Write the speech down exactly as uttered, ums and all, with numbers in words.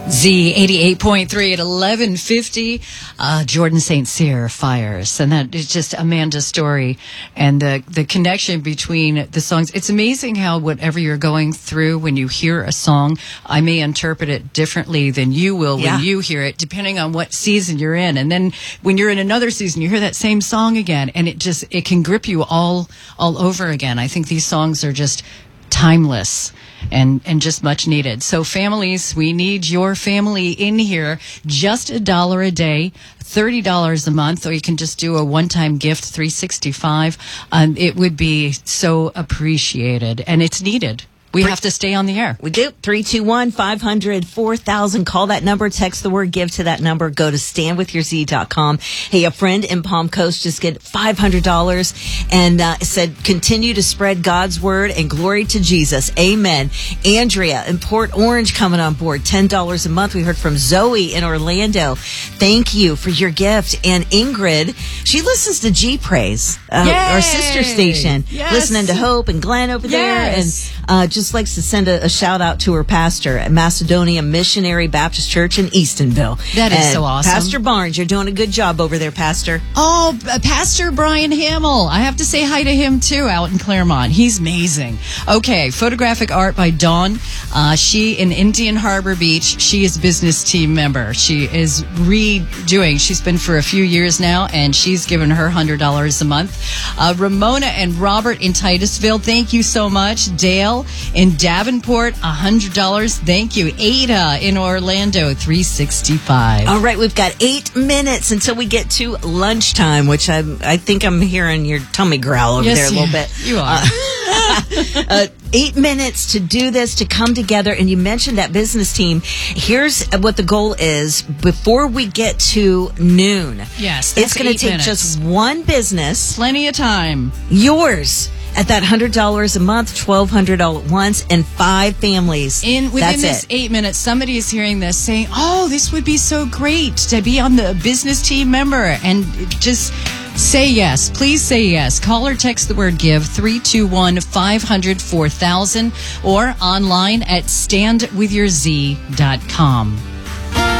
Z eighty-eight point three at eleven fifty, uh, Jordan Saint Cyr Fires. And that is just Amanda's story and the, the connection between the songs. It's amazing how whatever you're going through, when you hear a song, I may interpret it differently than you will Yeah. when you hear it, depending on what season you're in. And then when you're in another season, you hear that same song again, and it just, it can grip you all, all over again. I think these songs are just timeless and and just much needed. So families, we need your family in here. Just a dollar a day, thirty dollars a month, or you can just do a one-time gift, three hundred sixty-five. Um, it would be so appreciated, and it's needed. We have to stay on the air. We do. three two one, five hundred, four thousand. Call that number. Text the word give to that number. Go to stand with your z dot com. Hey, a friend in Palm Coast just get five hundred dollars and uh, said, continue to spread God's word and glory to Jesus. Amen. Andrea in Port Orange coming on board. ten dollars a month. We heard from Zoe in Orlando. Thank you for your gift. And Ingrid, she listens to G Praise, uh, our sister station. Yes. Listening to Hope and Glenn over Yes. there. And uh, just Just likes to send a, a shout out to her pastor at Macedonia Missionary Baptist Church in Eastonville. That is And so awesome. Pastor Barnes, you're doing a good job over there, Pastor. Oh, uh, Pastor Brian Hamill. I have to say hi to him, too, out in Claremont. He's amazing. Okay, photographic art by Dawn. Uh, she in Indian Harbor Beach. She is a business team member. She is redoing. She's been for a few years now, and she's given her one hundred dollars a month. Uh, Ramona and Robert in Titusville, thank you so much. Dale in Davenport, one hundred dollars. Thank you. Ada in Orlando, three hundred sixty-five. All right, we've got eight minutes until we get to lunchtime, which I I think I'm hearing your tummy growl over Yes, there a little you- bit. you are. Uh, uh, eight minutes to do this, to come together. And you mentioned that business team. Here's what the goal is before we get to noon. Yes, It's that's going to eight take minutes. just one business. Plenty of time. Yours at that one hundred dollars a month, twelve hundred dollars all at once, and five families. In within That's this it. eight minutes, somebody is hearing this saying, "Oh, this would be so great to be on the business team member," and just say yes. Please say yes. Call or text the word give three two one, five hundred, four thousand or online at stand with your z dot com.